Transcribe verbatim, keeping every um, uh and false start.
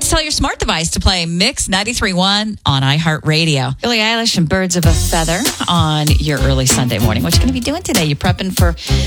Just tell your smart device to play Mix ninety-three point one on iHeartRadio. Billie Eilish and Birds of a Feather on your early Sunday morning. What you going to be doing today? You prepping for